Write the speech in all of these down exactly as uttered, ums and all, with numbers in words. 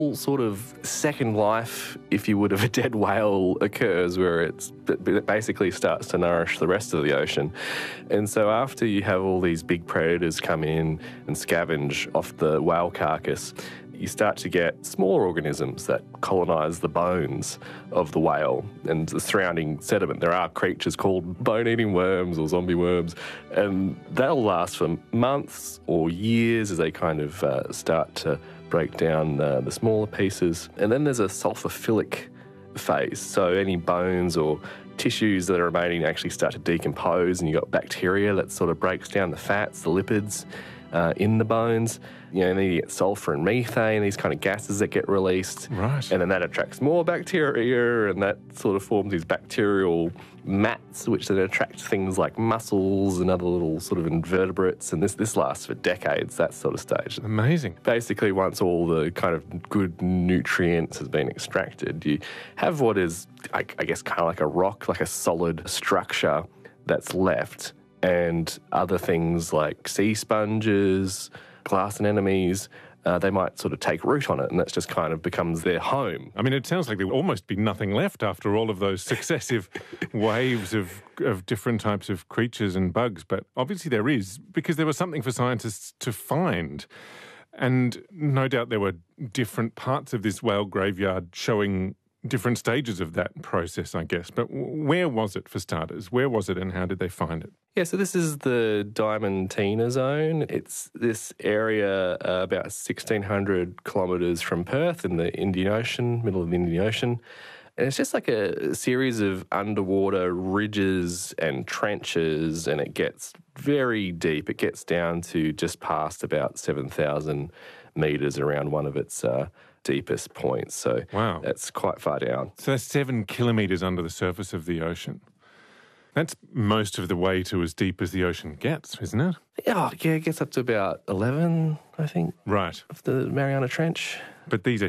whole sort of second life, if you would, of a dead whale occurs where it's, it basically starts to nourish the rest of the ocean. And so after you have all these big predators come in and scavenge off the whale carcass, you start to get smaller organisms that colonise the bones of the whale and the surrounding sediment. There are creatures called bone-eating worms or zombie worms, and they'll last for months or years as they kind of uh, start to break down uh, the smaller pieces. And then there's a sulfophilic phase, so any bones or tissues that are remaining actually start to decompose, and you've got bacteria that sort of breaks down the fats, the lipids uh, in the bones. You know, and then you get sulfur and methane, these kind of gases that get released. Right. And then that attracts more bacteria, and that sort of forms these bacterial mats, which then attract things like mussels and other little sort of invertebrates. And this, this lasts for decades, that sort of stage. Amazing. Basically, once all the kind of good nutrients has been extracted, you have what is, I, I guess, kind of like a rock, like a solid structure that's left. And other things like sea sponges, glass anemones, uh, they might sort of take root on it, and that just kind of becomes their home. I mean, it sounds like there would almost be nothing left after all of those successive waves of, of different types of creatures and bugs, but obviously there is, because there was something for scientists to find. And no doubt there were different parts of this whale graveyard showing different stages of that process, I guess. But where was it, for starters? Where was it and how did they find it? Yeah, so this is the Diamantina Zone. It's this area uh, about sixteen hundred kilometres from Perth in the Indian Ocean, middle of the Indian Ocean. And it's just like a series of underwater ridges and trenches, and it gets very deep. It gets down to just past about seven thousand metres around one of its uh, deepest points. So wow, that's quite far down. So that's seven kilometres under the surface of the ocean. That's most of the way to as deep as the ocean gets, isn't it? Yeah, yeah, it gets up to about eleven, I think. Right. Of the Mariana Trench. But these are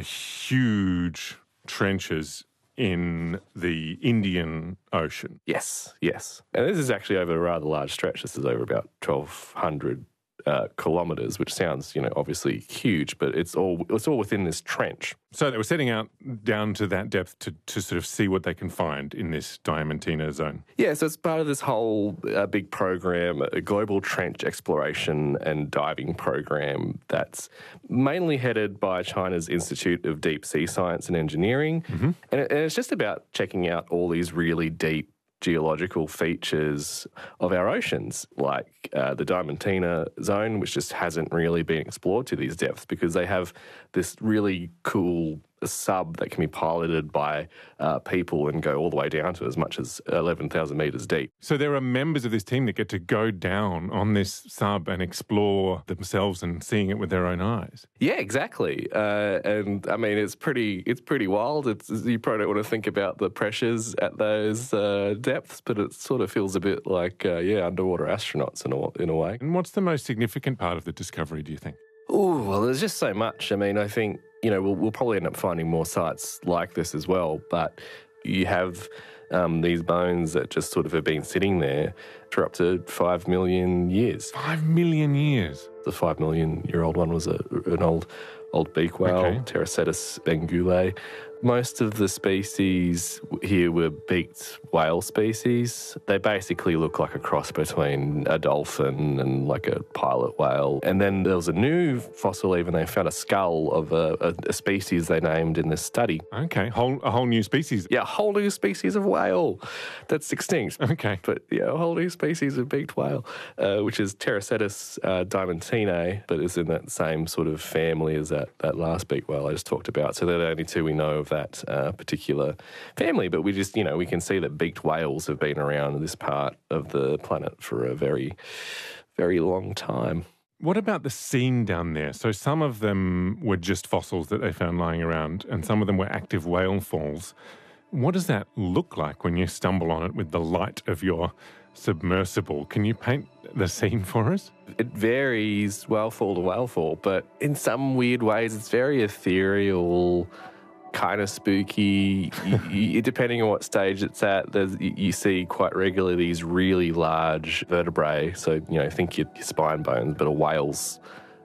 huge trenches in the Indian Ocean. Yes, yes. And this is actually over a rather large stretch. This is over about twelve hundred uh, kilometres, which sounds, you know, obviously huge, but it's all it's all within this trench. So they were setting out down to that depth to, to sort of see what they can find in this Diamantina Zone. Yeah, so it's part of this whole uh, big program, a global trench exploration and diving program that's mainly headed by China's Institute of Deep Sea Science and Engineering. Mm-hmm. And, it, and it's just about checking out all these really deep geological features of our oceans, like uh, the Diamantina Zone, which just hasn't really been explored to these depths because they have this really cool sub that can be piloted by uh, people and go all the way down to as much as eleven thousand metres deep. So there are members of this team that get to go down on this sub and explore themselves and seeing it with their own eyes. Yeah, exactly. Uh, and I mean, it's pretty it's pretty wild. It's, you probably don't want to think about the pressures at those uh, depths, but it sort of feels a bit like, uh, yeah, underwater astronauts in a, in a way. And what's the most significant part of the discovery, do you think? Oh, well, there's just so much. I mean, I think, you know, we'll, we'll probably end up finding more sites like this as well, but you have um, these bones that just sort of have been sitting there for up to five million years. Five million years? The five million year old one was a, an old old beak whale, okay. Pterocetus bengulae. Most of the species here were beaked whale species. They basically look like a cross between a dolphin and like a pilot whale. And then there was a new fossil even. They found a skull of a, a, a species they named in this study. Okay, whole, a whole new species. Yeah, a whole new species of whale that's extinct. Okay. But yeah, a whole new species of beaked whale, uh, which is Pterocetus uh, diamantinae, but is in that same sort of family as that, that last beaked whale I just talked about. So they're the only two we know of that uh, particular family, but we just, you know, we can see that beaked whales have been around this part of the planet for a very, very long time. What about the scene down there? So some of them were just fossils that they found lying around, and some of them were active whale falls. What does that look like when you stumble on it with the light of your submersible? Can you paint the scene for us? It varies whalefall to whalefall, but in some weird ways it's very ethereal, kind of spooky. you, you, depending on what stage it's at, there's, you, you see quite regularly these really large vertebrae. So, you know, think your, your spine bones, but a whale's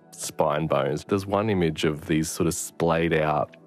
spine bones. There's one image of these sort of splayed out